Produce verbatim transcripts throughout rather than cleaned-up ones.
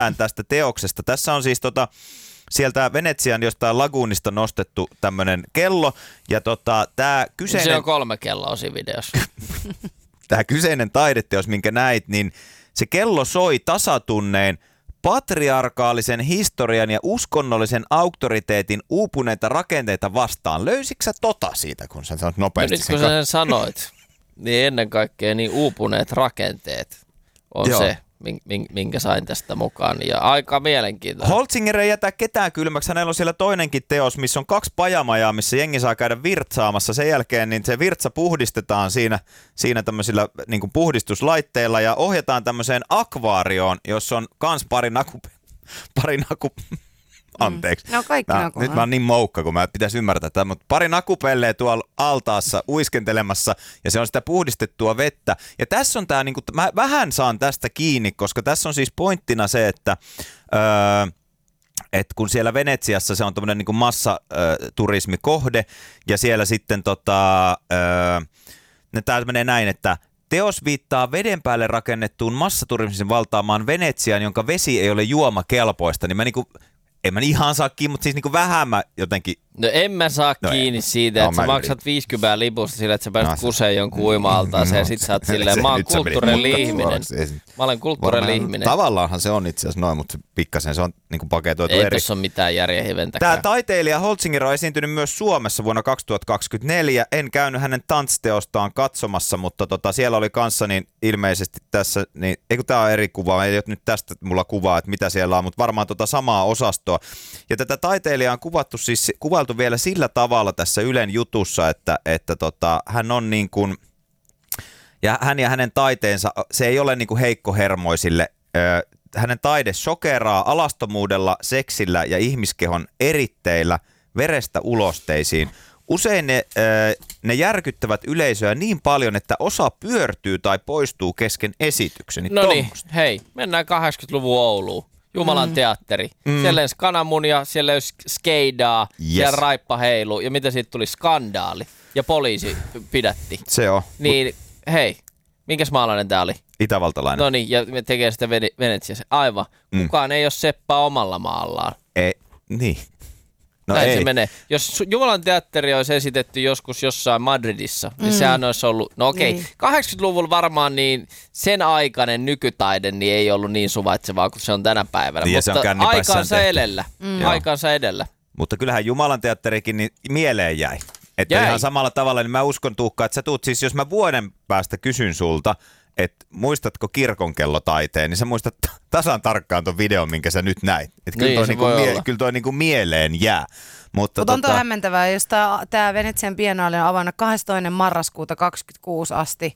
tästä teoksesta. Tässä on siis tota, sieltä Venetsian jostain laguunista nostettu tämmöinen kello. Ja tota, tää kyseinen... Se on kolme kelloa siinä videossa. Tämä kyseinen taideteos, minkä näit, niin se kello soi tasatunneen patriarkaalisen historian ja uskonnollisen auktoriteetin uupuneita rakenteita vastaan. Löysitkö sä tota siitä, kun sä sanot nopeasti? No nyt kun sä sen sanoit, niin ennen kaikkea niin uupuneet rakenteet on Joo. se, minkä sain tästä mukaan. Ja aika mielenkiintoinen. Holzinger ei jätä ketään kylmäksi. Hänellä on siellä toinenkin teos, missä on kaksi pajamajaa, missä jengi saa käydä virtsaamassa. Sen jälkeen niin se virtsa puhdistetaan siinä, siinä tämmöisillä niin kuin puhdistuslaitteilla ja ohjataan tämmöiseen akvaarioon, jossa on kans pari naku... Pari naku... Anteeksi. Mm. No kaikki mä, nyt mä oon niin moukka, kun mä pitäisi ymmärtää tätä, mutta pari nakupelleä tuolla altaassa uiskentelemassa ja se on sitä puhdistettua vettä. Ja tässä on tää, niinku, mä vähän saan tästä kiinni, koska tässä on siis pointtina se, että öö, et kun siellä Venetsiassa se on tämmöinen niinku massaturismikohde ja siellä sitten tota, öö, tää menee näin, että teos viittaa veden päälle rakennettuun massaturismin valtaamaan Venetsiaan, jonka vesi ei ole juomakelpoista, niin mä niinku en mä ihan saa kiinni, mutta siis niinku vähän mä jotenkin... No en mä saa no kiinni en. siitä, no, että sä maksat yritin. viisikymmentä lipusta sillä, että sä pääset no, kuseen jonkun uima-altaaseen ja sit sä oot silleen, mä oon kulttuurillinen ihminen. Mä olen kulttuurillinen ihminen. Tavallaanhan se on itse asiassa noin, mutta pikkasen se on niinku paketoitu ei eri. Ei tossa ole mitään järjen hiventäkään. Tää taiteilija Holzinger on esiintynyt myös Suomessa vuonna kaksituhattakaksikymmentäneljä. En käynyt hänen tanssiteostaan katsomassa, mutta tota, siellä oli kanssa niin ilmeisesti tässä, niin, eikö tää on eri kuva, ei ole nyt tästä mulla kuvaa, että mitä siellä on, mutta varmaan tota samaa osastoa. Ja tätä taiteilijaa on kuvattu siis, kuvailtu vielä sillä tavalla tässä Ylen jutussa, että, että tota, hän on niin kuin, ja hän ja hänen taiteensa, se ei ole niin kuin heikkohermoisille. Hänen taide shokeraa alastomuudella, seksillä ja ihmiskehon eritteillä verestä ulosteisiin. Usein ne, ne järkyttävät yleisöä niin paljon, että osa pyörtyy tai poistuu kesken esityksen. No niin, hei, mennään kahdeksankymmentäluvun Ouluun. Jumalan mm. teatteri. Mm. Siellä olisi kananmunia, siellä olisi skeidaa, yes. siellä raippa heilu ja mitä siitä tuli skandaali ja poliisi pidätti. Se on. Niin hei, minkäs maalainen tää oli? Itävaltalainen. No niin, ja me tekee sitä Venetsiassa. Aivan. Mm. Kukaan ei ole seppää omalla maallaan. Ei, niin. No Näin ei. se menee. Jos Jumalan teatteri olisi esitetty joskus jossain Madridissa, niin mm. sehän olisi ollut, no okei, niin. kahdeksankymmentäluvulla varmaan niin sen aikainen nykytaide niin ei ollut niin suvaitsevaa kuin se on tänä päivänä, niin, mutta aikaansa edellä. Mm. Aikaansa edellä. Mutta kyllähän Jumalan teatterikin niin mieleen jäi. Että jäi. Ihan samalla tavalla, niin mä uskon Tuukka, että sä tuut siis, jos mä vuoden päästä kysyn sulta, että muistatko kirkonkellotaiteen, niin sä muistat tasan tarkkaan ton videon, minkä sä nyt näit. Että kyllä, niin, toi niinku mie- kyllä toi niinku mieleen jää. Mutta Mut on tota... toi hämmentävää, jos tää Venetsian biennaali on avannut kahdestoinen marraskuuta kaksikymmentäkuusi asti,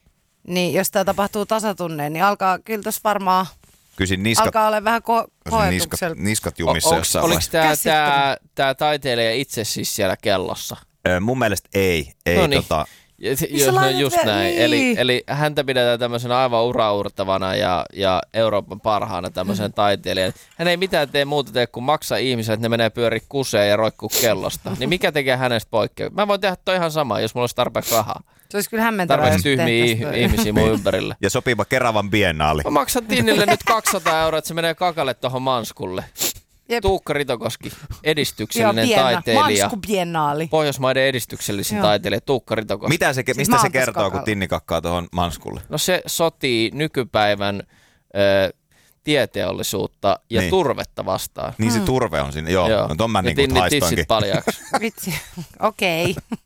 niin jos tää tapahtuu tasatunneen, niin alkaa kyllä tossa varmaan niska... alkaa olla vähän ko- koetuksella. Niskat, niskat jumissa o- jossain vaiheessa. Oliko tää, tää, tää taiteilija itse siis siellä kellossa? Öö, mun mielestä ei. ei Noniin. tota... Jos no just näin. Niin. Eli, eli häntä pidetään tämmöisenä aivan uraurtavana ja, ja Euroopan parhaana tämmöisen mm. taiteilijana. Hän ei mitään tee muuta tee kuin maksaa ihmisille, että ne menee pyöri kuseen ja roikkuu kellosta. Niin mikä tekee hänestä poikkea? Mä voin tehdä toi ihan sama, jos mulla olisi tarpeeksi rahaa. Se olisi kyllä hämmentävää. Tarpeeksi tyhmiä ihmisiä mun ympärillä. Ja sopiva Keravan biennaali. Mä maksan Tinnille nyt kaksisataa euroa, että se menee kakalle tohon Manskulle. Jep. Tuukka Ritokoski, edistyksellinen Joo, taiteilija. Mansku-biennaali. Pohjoismaiden edistyksellisen Joo. taiteilija Tuukka Ritokoski. Mitä se, siis mistä se kertoo, kun Tinni kakkaa tuohon Manskulle? No se sotii nykypäivän ö, tieteollisuutta ja niin. turvetta vastaan. Niin se turve on siinä, joo. joo. No ton mä niin kuin haistoinkin. Tissit paljaaksi. Vitsi, okei. Okay.